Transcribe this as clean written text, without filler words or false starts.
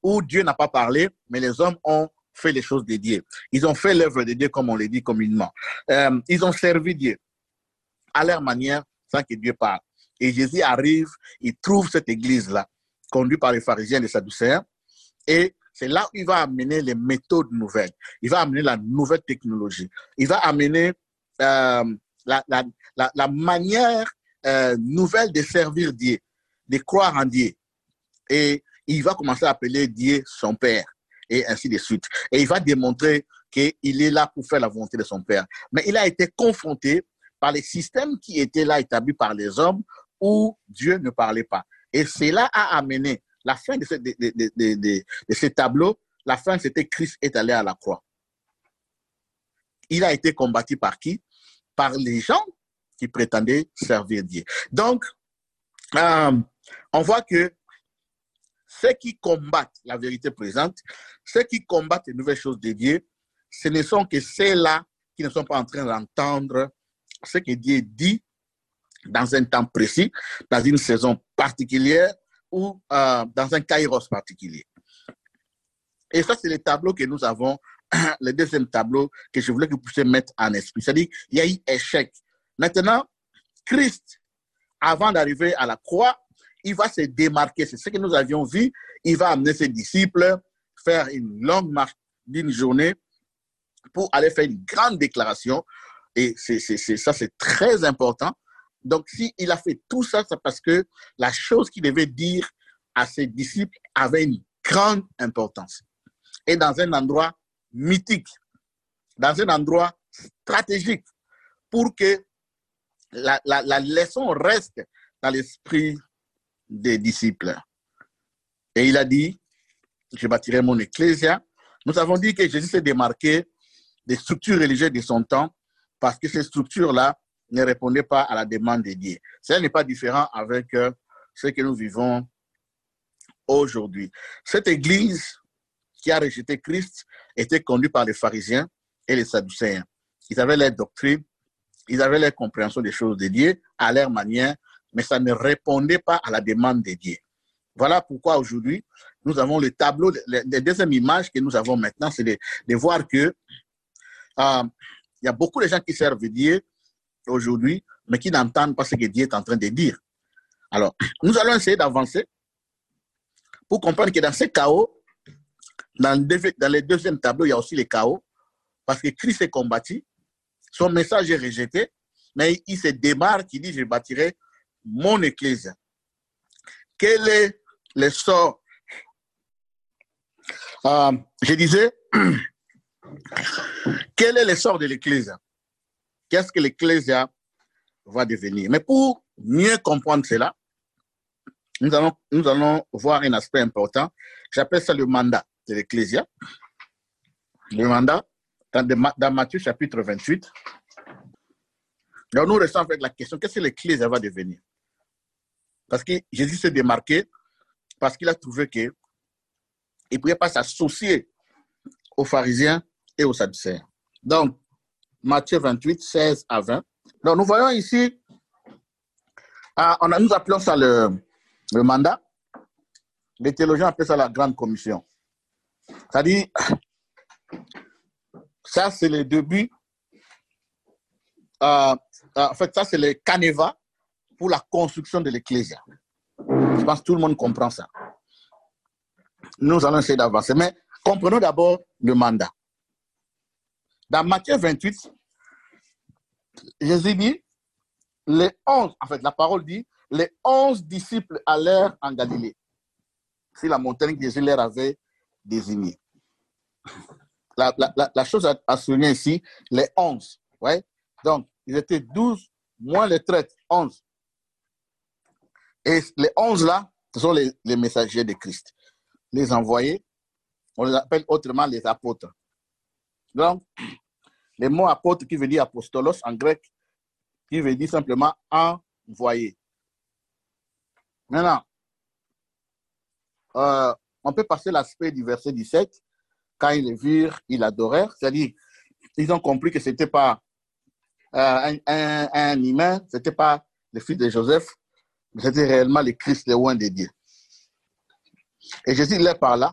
où Dieu n'a pas parlé, mais les hommes ont fait les choses de Dieu. Ils ont fait l'œuvre de Dieu, comme on le dit communément. Ils ont servi Dieu à leur manière, sans que Dieu parle. Et Jésus arrive, il trouve cette église-là, conduite par les pharisiens et les sadducéens, et c'est là où il va amener les méthodes nouvelles. Il va amener la nouvelle technologie. Il va amener la manière nouvelle de servir Dieu, de croire en Dieu. Et il va commencer à appeler Dieu son Père, et ainsi de suite. Et il va démontrer qu'il est là pour faire la volonté de son Père. Mais il a été confronté par les systèmes qui étaient là établis par les hommes où Dieu ne parlait pas. Et cela a amené la fin de ce tableau. La fin, c'était Christ est allé à la croix. Il a été combattu par qui? Par les gens qui prétendaient servir Dieu. Donc, on voit que ceux qui combattent la vérité présente, ceux qui combattent les nouvelles choses de Dieu, ce ne sont que ceux-là qui ne sont pas en train d'entendre ce que Dieu dit dans un temps précis, dans une saison particulière ou dans un kairos particulier. Et ça, c'est le tableau que nous avons, le deuxième tableau que je voulais que vous puissiez mettre en esprit. C'est-à-dire qu'il y a eu échec. Maintenant, Christ, avant d'arriver à la croix, il va se démarquer. C'est ce que nous avions vu. Il va amener ses disciples faire une longue marche d'une journée pour aller faire une grande déclaration. Et ça, c'est très important. Donc, s'il a fait tout ça, c'est parce que la chose qu'il devait dire à ses disciples avait une grande importance. Et dans un endroit mythique, dans un endroit stratégique, pour que la leçon reste dans l'esprit des disciples. Et il a dit, je bâtirai mon ecclésia. Nous avons dit que Jésus s'est démarqué des structures religieuses de son temps parce que ces structures-là ne répondaient pas à la demande de Dieu. Ça n'est pas différent avec ce que nous vivons aujourd'hui. Cette église qui a rejeté Christ était conduite par les pharisiens et les sadducéens. Ils avaient leur doctrine, ils avaient leur compréhension des choses de Dieu à leur manière, mais ça ne répondait pas à la demande de Dieu. Voilà pourquoi aujourd'hui, nous avons le tableau, les deuxième image que nous avons maintenant, c'est de voir que il y a beaucoup de gens qui servent Dieu aujourd'hui, mais qui n'entendent pas ce que Dieu est en train de dire. Alors, nous allons essayer d'avancer pour comprendre que dans ces chaos, dans les deuxièmes tableaux, il y a aussi les chaos, parce que Christ est combattu, son message est rejeté, mais il se démarque, il dit, je bâtirai mon église. Quel est le sort? Je disais, quel est le sort de l'église? Qu'est-ce que l'église va devenir? Mais pour mieux comprendre cela, nous allons voir un aspect important. J'appelle ça le mandat de l'Ecclésia. Le mandat, dans Matthieu chapitre 28. Alors nous restons avec la question, qu'est-ce que l'Ecclésia va devenir? Parce que Jésus s'est démarqué, parce qu'il a trouvé qu'il ne pouvait pas s'associer aux pharisiens et aux sadducéens. Donc, Matthieu 28, 16 à 20. Donc, nous voyons ici, nous appelons ça le mandat. Les théologiens appellent ça la grande commission. C'est-à-dire, ça c'est le début, en fait, ça c'est le canevas pour la construction de l'Ecclésia. Je pense que tout le monde comprend ça. Nous allons essayer d'avancer, mais comprenons d'abord le mandat. Dans Matthieu 28, Jésus dit, les 11, en fait, la parole dit, les 11 disciples allèrent en Galilée. C'est la montagne que Jésus leur avait désignée. La chose à souligner ici, les 11. Ouais? Donc, ils étaient 12, moins les 13, 11. Et les 11 là, ce sont les messagers de Christ. Les envoyés, on les appelle autrement les apôtres. Donc, le mot apôtre qui veut dire apostolos en grec, qui veut dire simplement envoyé. Maintenant, on peut passer l'aspect du verset 17. Quand ils les virent, ils adorèrent. C'est-à-dire, ils ont compris que ce n'était pas un humain, ce n'était pas le fils de Joseph, mais c'était réellement le Christ, le oint de Dieu. Et Jésus leur parla